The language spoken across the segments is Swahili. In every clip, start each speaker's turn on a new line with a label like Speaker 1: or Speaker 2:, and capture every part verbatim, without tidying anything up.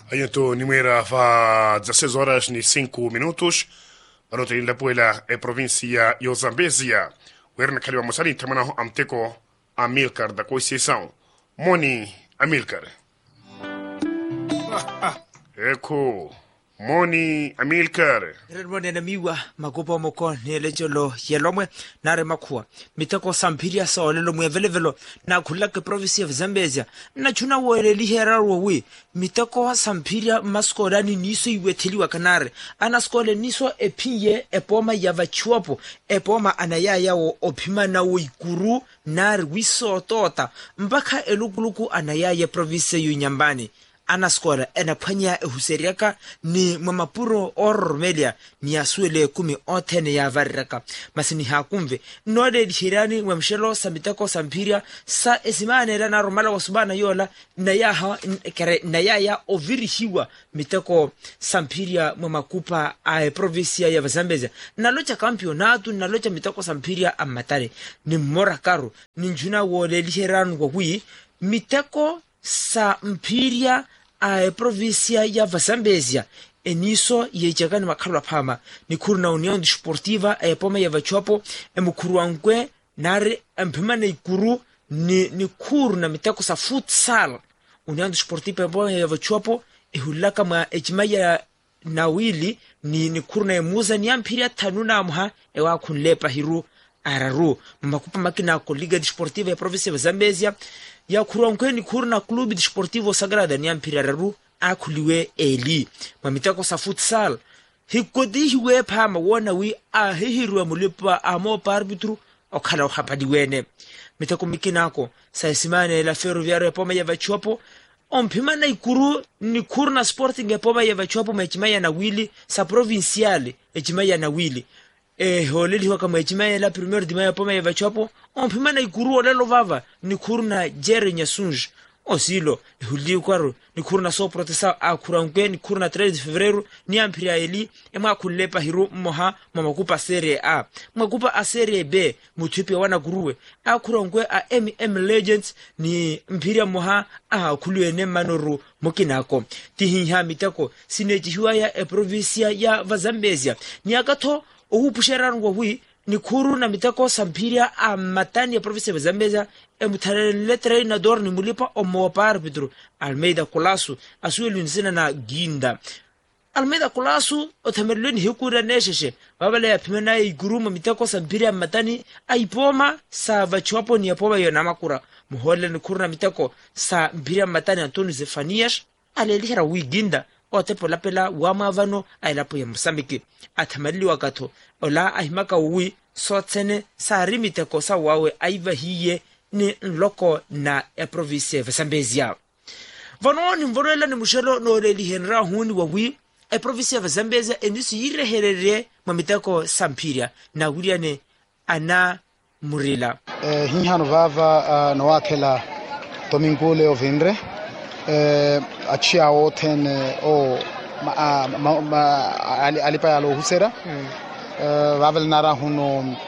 Speaker 1: Ayanto Nimera fa dezesseis horas e cinco minutos. Anoto in Lapuela e província de Zambésia. O Erna Kariwa Mosali tamana amteko Amilcar da Conceição. Moni Amilcar. Eko Moni Amilcar.
Speaker 2: Moni na miwa magopa moko ni lejolo yelomwe nare makua mitako sampiria sa olelo mwevelevelo na kulake province of Zambezia na chuna wele lihera rowe mitako sampiria maskolani niso iweteliwa kanare anaskole niso epinye epoma yavachuapo epoma anayaya wo opima na uikuru nare wiso tota mpaka elukuluku anayaya province yu nyambani anaskora enapanya huseriaka ni mamapuro ormelia ni asuele kumi otene ya varraka masini hakumve node dihirani wamshelo samitako sampiria sa esimane la na romala wasubana yola na ya kare na ya ya ovirihiwa mitako sampiria mamakupa a provincia ya Zambezia na locha campeonato na locha mitako sampiria amatare ni morakaro ni njuna wole dihirani kwa hui mitako sa mpiria a província ya Zambezia eniso yechakani makhalwa phama ni khuru na União Desportiva a poma ya vachuapo emukhuruangwe nare emphima na ikuru ni ni khuru na mitako sa futsal União Desportiva ya poma ya vachuapo ehulaka ma echimaya nawili ni ni khuru na emuza ni ampiria tanuna amha ewa khunlepa hiru araru makupa makina ko Liga Desportiva ya província ya Zambezia ya kuruangweni kurna Clube Desportivo Sagrada ni ampirararu akuliwe eli mamitako sa futsal hikodi hiwe phama wona wi a hihirwa mulipa amo parbitru okhala hapadiwene mitako mikinako sa simane la Ferroviario poma ya vachuapo ompima na ikuru ni kurna Sporting ya poma ya vachuapo mechimaya na wili sa provinciale echimaya na wili eh holeli hoka mechimaya la Primeiro de Maio poma ya vachuapo ompima na ikuru olelo vava ni kurna Jerry Nyasunj osilo huli kwaro ni kurna so protesta a kurangwe ni kurna treze de fevereiro ni ampiria eli ema kulepa hiru moha mamakupa Serie A makupa a Serie B muthipi wana guruwe a kurangwe a M M Legends ni mpiria moha a kulwene manoru mokinako tihinya mitako sinejiwa ya e provincia ya Zambezia ni akato ohupusherango hui ni khuru na mitako sampiria a matani ya province ya Zambezia emuthalele treinador ni mulipa omopar Pedro Almeida Colasso asuelu nsina na Ginda Almeida Colasso othamelweni hikura nesheshe babale ya pimena iguruma mitako sampiria matani aipoma sa vachuapo ni apoma yona makura muhole ni khuru na mitako sa mpiria matani Antonio Zefanias alelihera wi Ginda otepo lapela wamavano ailapo ya Mosambiki athamalili wakato ola ahimaka uwi sotsene sa rimiteko sa wawe aiva hiye ni loko na e province ya Zambezia vanoni mvoroela ni mushelo no leli henra huni wawi e province ya Zambezia enisi yireherere mamiteko sampiria na wiliane ana murila
Speaker 3: eh hinhano vava uh, no akela domingole ovindre eh achia oten o ma, ma, ma ali alipa yalo husera mm. uh, vavel nara huno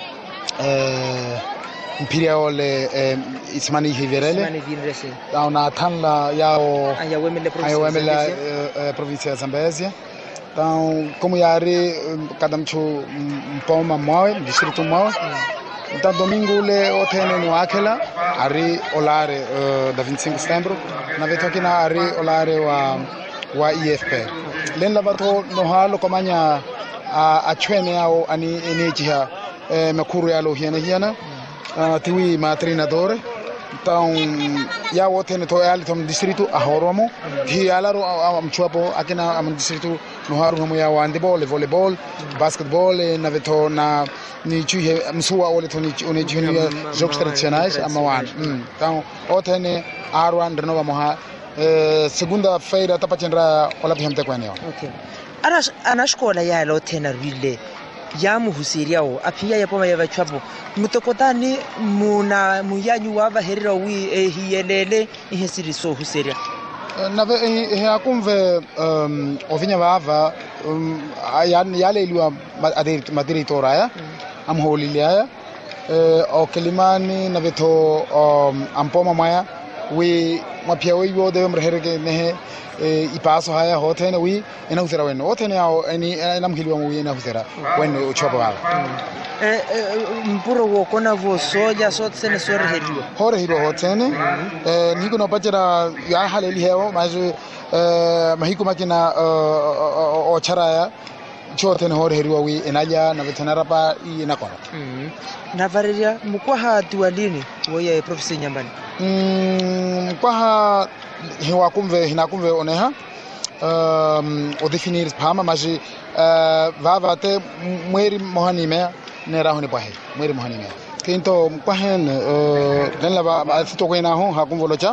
Speaker 3: eh mpiria ole eh, ismani hiverele
Speaker 2: ismani vinrese
Speaker 3: dauna tanla yao
Speaker 2: ayawemele
Speaker 3: provincia provincia ya Zambezia então como yari cada mchu mpoma mwa distrito mwa então domingo le otene no akela ari olare uh, da vinte e cinco de setembro na vetoki na ari olare wa wa I F P len labato no halo komanya a a chwene yao ani energia eh, makuru yalo hiana hiana uh, tiwi ma treinador então ya otene to yali tom distrito a horomo hi alaro am chuapo akina am distrito no haru mo ya handball volleyball basketball na veto na ni chuhe msuwa ole to ni one junior jogos tradicionais amawan então otene arwan renova moha segunda feira tapachendra ola bihemte kwenyo
Speaker 2: okay ana ana shkola ya lo tena rile ya muhusiriao apia ya poma ya vachuapo mutokotani muna muyanyu wava herira wi hiyelele ihesiri so huseria
Speaker 3: na he akumve um ovinya vava um yale iliwa madiritora ya amholilia o kelimani na veto um ampoma maya we mapia wiwo deve mrehereke nehe ipaso haya hotene wi ena husera weno hotene ao eni ena mhili wa wi ena husera weno uchopa wala
Speaker 2: eh mpuro wo kona vo soja so tsene so reheliwa
Speaker 3: hore hilo hotene eh niko no pachera ya haleli hewo mazu eh mahiko makina o charaya chote ne hore heriwa wi enaja na vetenara pa ina kora
Speaker 2: mm na vareria mukwa ha tualini woya professor Nyambani
Speaker 3: mm kwa ha hiwa kumve hina kumve oneha um o definir phama maji vava te mweri mohanime ne rahone pahe mweri mohanime kinto kwa hen den la sito kwena ho ha kumvolocha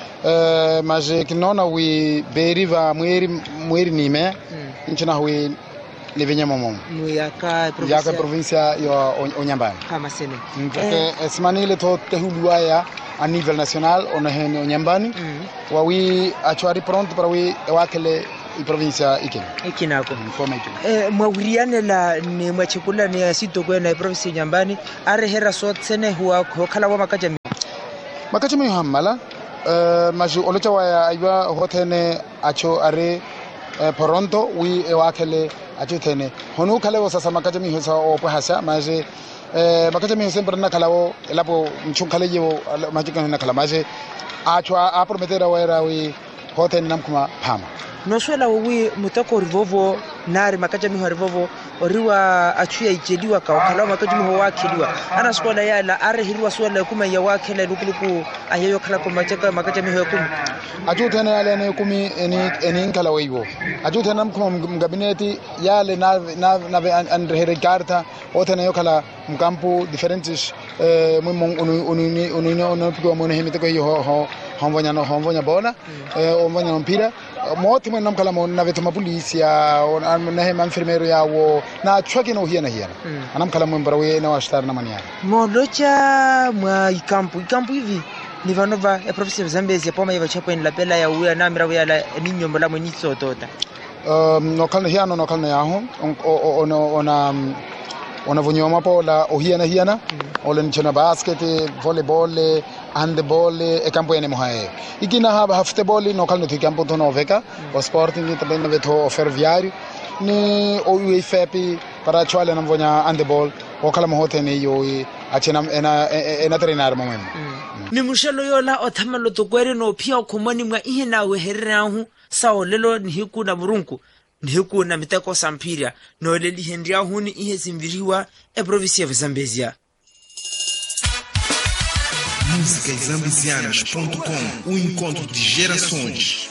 Speaker 3: eh maji kinona wi beriva mweri mweri nime nchina wi ni vinyamamo
Speaker 2: muyaka
Speaker 3: provincia yaka provincia yo Onyambani
Speaker 2: kama sene
Speaker 3: eh esmani le to tehuluaya a nível nacional ona hen Onyambani wa wi achwari pronto para wi wakele i provincia ikina
Speaker 2: ikinako
Speaker 3: koma ikina
Speaker 2: eh mwuriane la ni mwachikula ni sito kwena provincia Nyambani are hera so tsene huwa khala wa makaja
Speaker 3: makaja mi hamala eh maju olocha wa aywa hotene acho are Toronto wi wakele achutene honu kale wo sasa makaja mi hosa o pahasa maje eh makaja mi sempre na kalawo lapo mchunkale yewo majika na kala maje achwa a prometera wa wi hotene namkuma phama
Speaker 2: no swela wi mutako rivovo nari makaja mi rivovo oriwa achuya ijediwa ka kala makaja mi ho wakiliwa ana skola yala are hirwa swela kuma ya wakele lukuluku ayeyo kala ko majaka makaja mi ho kuma
Speaker 3: ajutene yale ne kumi eni eni kala wiwo ajutene namkuma mgabineti yale na na na andre regarta otene yo kala mkampo differentes eh mo onu onu onu onu piko mo hemite ko yo ho honvonya no honvonya bola eh honvonya mpira moti mo namkala mo na veto mapolisia na hema enfermero yawo na chwake no hiana hiana anamkala mo mbarawe na washtar na mania
Speaker 2: molocha mwa ikampu ikampu hivi ni vanova e professor Zambezi poma yava chapo en la pela ya uya na mira uya la ninyo la mweni sotota
Speaker 3: um no kalna hiano no kalna yaho ona ona ona vonyo mapo la ohiana hiana ole nchona basket volleyball handball e campo ene mohae ikina ha basketball no kalno ti campo to no veka o sporting também no veto ferroviário ni o U E F P para chwale na vonya handball o kala mohote ne yo achena ena ena treinar momem
Speaker 2: ni mushelo yola o thamelo to kwere no phia khomani mwa ihena we herrahu sawo lelo ni hiku na burunku ni hiku na miteko sampiria no leli henria huni ihe simviriwa e provincia de Zambezia.
Speaker 4: músicas zambizianas ponto com, o encontro de gerações.